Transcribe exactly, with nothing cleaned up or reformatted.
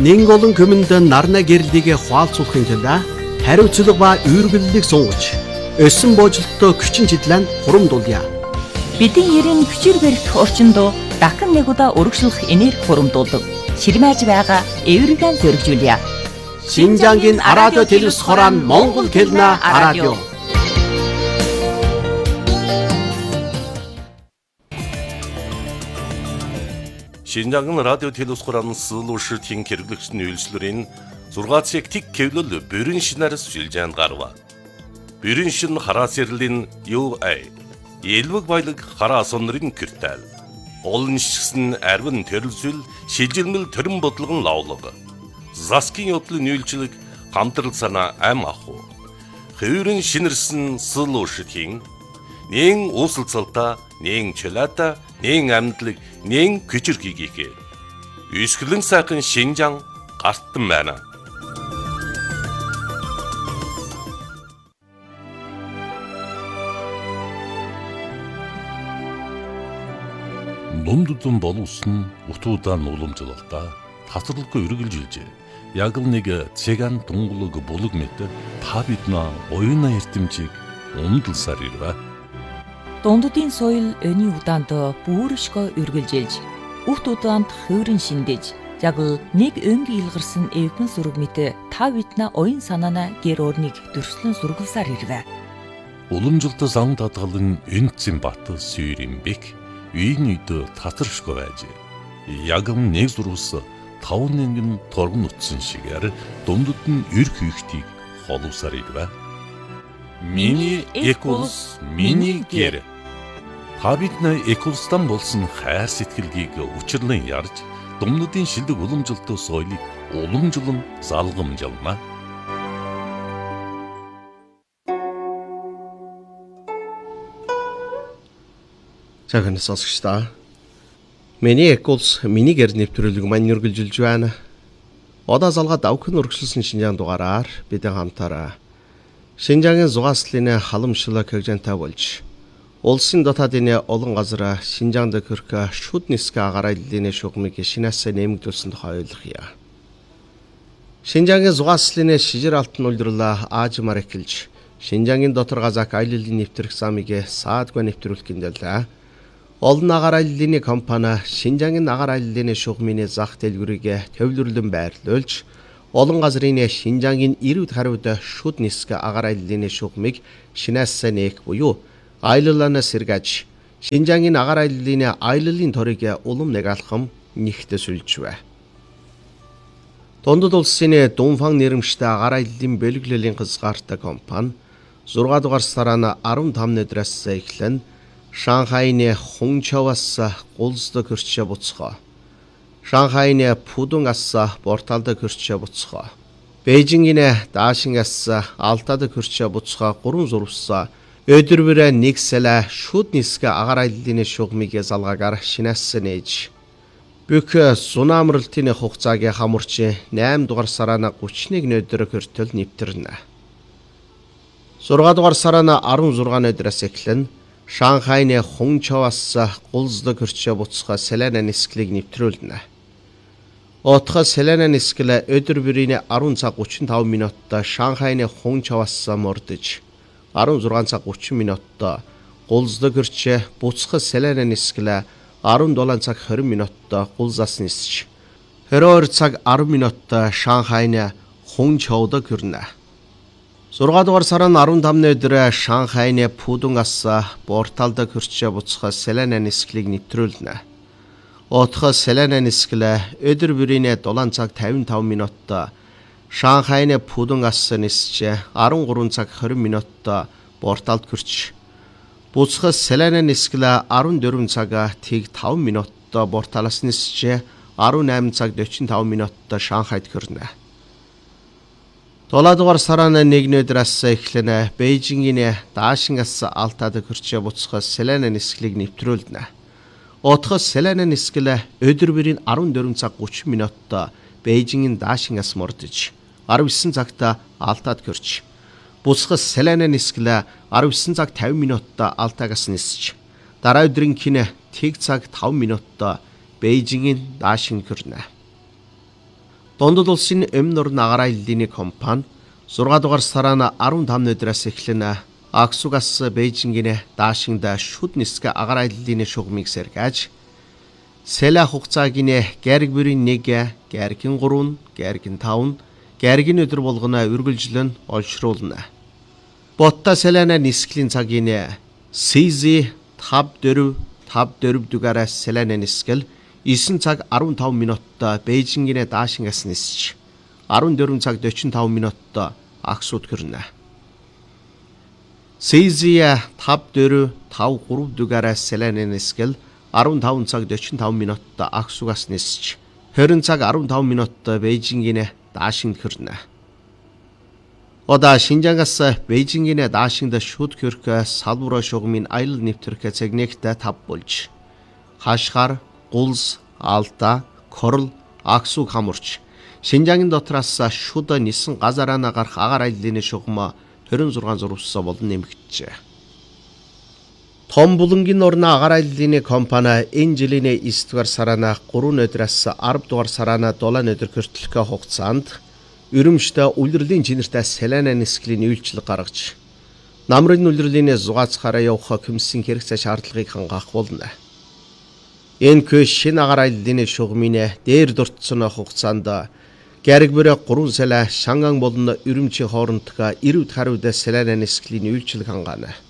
Нэн олон көмөнд нарна гэрлийг хуалцуулахын тулд хариуцлага ба үүргэллийг сунгаж, өссөн боожлолтоо хүчин чиглэн хурамдуулъя. Бидний ерийн хүчээр барих орчинд дахин нэг удаа өргөжлөх энерги хурамдуулав. Ширмэж байгаа эвэргэн зөргижүүлье. Шинжангийн радио телевиз хорон Монгол хэлнэ радио. Шинжангийн радио телевиз хорон сэлүүшийн хэрэглэгчний үйлчлэрийн зургаан цаг тик кевлэл бүрэн шинээр сүлжээнд гарва. Бүрэн шин хараа сэрлийн ю эй элвэг баялаг хараа сонрын киртэл. Олон шигсэн арвин төрөлсөл шилжилмэл төрөн бодлогон лавлага. Заскин yoдлын үйлчлэг хамтрал санаа ам аху. Хөвөрөн шинэрсэн сэлүүшийн нэн уусалцалта, нэн чөлөөта, нэн амьдлаг, нэн күчирхийгээ. Үсгэлэн сайхан Шинжаан гартан байна. Номдудун боловсон утуудаа нууламжлалтаа тасралгүй үргэлжилжээ. Яг л нэг цэган дунгулаг булаг мэт та бидна оюуна эрдэмжийг умдалсаар ирвэ. Дундуудын соёл өний удаанд бүршгөө үргэлжилж, үхт удаанд хөврөн шиндэж, яг л нэг өнгийн илгарсан эвгэн сүрэг мэт та бидна оюун санаана гэр орныг дөрслөн сургуулсаар ирвэ. Уламжлалт зам дадгалан энцэн бат сүйрийн бик үйн үйд татаршгүй байж. Яг нэг зурус таван нэнгэн торгон утсан шигээр дундууд нь эрх үйхтийг холовсаар ирвэ. Миний экулс, миний гэр. Та бидний экулстан болсон хайр сэтгэлгийг учирлан ярьж, думнуудын шилдэг уламжлалт соёлыг уламжлан залгамжлана. Цагаан сонсогчдаа. Миний экулс, миний гэр нэвтрүүлэг маань үргэлжилж байна. Одоо залгаа давхин өргөжлсөн Шинжаан дугаараар бид хамтаараа Шинжаангийн зугааслын халамжлал хөгжөнтэй болж улсын дотоодын олон газар Шинжаанд хөрх шүд нисгэ агаарлын шугамыг шинээс нэмэгдүүлсэн тухай ойлгоё. Шинжаангийн зугааслын шижир алтан улирлаа аажмаар эхэлж Шинжаангийн дотор газак аяллалын нэвтрэх замыг саадгүй нэвтрүүлэх гиндэлээ. Олон агаарлын компани Шинжаангийн агаарлын шугамын зах дэлгүүрийг төвлөрлөн байрлуулж олон газрын Шинжаангийн ирүүд хариуд шүд нисгэ агаарлын шугамыг шинээс нээх буюу аяллалаа сэргэж Шинжаангийн агаарлын аяллалын торыг улам нэг алхам нэгтэсүүлжвэ. Дундад улсын Дунфан нэрмжтэй агаарлын бэлгэлэлийн хязгаартай компани зургаан дугаар сараа арван таван өдрөөс эхлэн Шанхайны Хунчоуаас гулсд хөрчөө буцхоо. Шанхайны Пудунгаас порталд хөрчөө буцхоо. Бээжингийн Даашингаас Алтад хөрчөө буцхоо гурван зурвас өдөр бүрээ нэг сэлэ шүд нисгэ агаарлын шугамыг залгаагаар шинээс нээж. Бүх сунамралтын хугацааг хамарч найман дугаар сараа гуравны өдөр хөртөл нэвтэрнэ. зургаан дугаар сараа арван зургаан өдрөөс эхлэн Шанхайны Хунчоуаас гулсд хөрчөө буцхоо Селена нисгэлийг нэвтрүүлнэ. Отхо Селена нисгэл өдөр бүрийн арван цаг гучин таван минутад Шанхайны Хунчоуаас мордож арван зургаан цаг гучин минутад гулсд хөрчөө буцхо Селена нисгэл арван дулаан цаг хорин минутад гулсаас нисж хорин хоёр цаг арван минутад Шанхайны Хунчоуд хүрнэ. зургаан дугаар сараа арван тавны өдөр Шанхайны Пудунгаас порталд хөрчөө буцхоо Селена нисгэлийг нэвтрүүлнэ. Отхо Селена нисгэл өдөр бүрийн дулаан цаг тавин таван минутад Шанхайны Пудунгаас нисж арван гурван цаг хорин минутад порталд хөрч буцхо Селена нисгэл арван дөрвөн цаг тэг таван минутад порталаас нисж арван найман цаг дөрвөн таван минутад Шанхайд хүрнэ. дулаан дугаар сараа нэгний өдрөөс эхлэн Бээжингийн Даашингаас Алтад хөрчөө буцхоо Селена нисгэлийг нэвтрүүлнэ. Отхо Селена нисгэл өдөр бүрийн арван дөрвөн цаг гучин минутад Бээжингийн Даашингаас мордож арван есөн цагт Алтад хөрч буцхо Селена нисгэл арван есөн цаг тавин минутад Алтагаас нисж дараа өдрийн кинэ тэг цаг таван минутад Бээжингийн Даашинг хүрнэ. Дундад улсын өмнө орны агаарын хэллийний компани зургаан дугаар сараа арван таван өдрөөс эхлэн Аксугаас Бээжингийн даашинда шүд нисгэ агаарын хэллийний шугамыг сэргээж Сэла хугацаагийн гэрэг бүрийн нэг, гэргийн гурван, гэргийн таван, гэргийн өдөр болгоно үргэлжлэн олшруулна. Ботта Сэлана нисгэлийн цагийн Сизи тав дөрөв тав дөрөв дугаараа Сэлана нисгэл девять цаг арван таван минутта Бээжингийн даашингаас нисч арван дөрвөн цаг дөрвөн таван минутта Аксуд хүрнэ. Сизи тав дөрөв тав гурав дугаараа Сэлана нисгэл арван таван цаг дөрвөн таван минутта Аксугаас нисч двадцать цаг арван таван минутта Бээжингийн даашинд хүрнэ. Ода Шинжаангаас Бээжингийн даашинд шүд хөрх салбар шугамын аялал нэвтрэх цагнэгт тав болж Хашхар, Гулс, Алта, Корл, Аксуг хамарч Шинжаангийн дотроос шүд нисэн газараа гарах агаар аяллын шугам двадцать шесть зурвас болон нэмэгдэжээ. Том булангийн орны агаар аяллын компани энэ жилийн девять дугаар сараа гурван өдрөөс арав дугаар сараа долоон өдөр хүртэлх хугацаанд Өрөмштэй улирлын чинэртэй Сэлана нисгэлийн үйлчлэг гаргаж намрын улирлын зугаацхаараа явах комиссийн хэрэгцээ шаардлагыг хангах болно. Энэ кэш шинэ агаар аяллын шугамын дээр дурдсан хугацаанд гэрэг бүрэ гурван сая Шанган болон Өрөмчийн хоорондох эрүүт хариуд Сэлана нисгэлийн үйлчлэг хангаана.